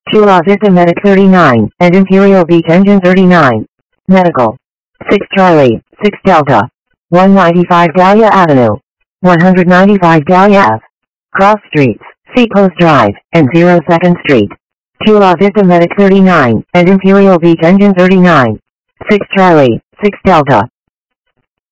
Chula Vista Medic 39, and Imperial Beach Engine 39. Medical. 6 Charlie, 6 Delta. 195 Dahlia Avenue. 195 Dahlia Ave. Cross Streets, Seacoast Drive, and 02nd Street. Chula Vista Medic 39, and Imperial Beach Engine 39. 6 Charlie, 6 Delta.